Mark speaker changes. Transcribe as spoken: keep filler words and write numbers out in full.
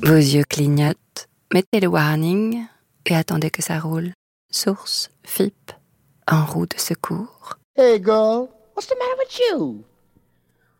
Speaker 1: Vos yeux clignotent, mettez le warning et attendez que ça roule. Source, F I P, en roue de secours.
Speaker 2: Hey girl, what's the matter with you?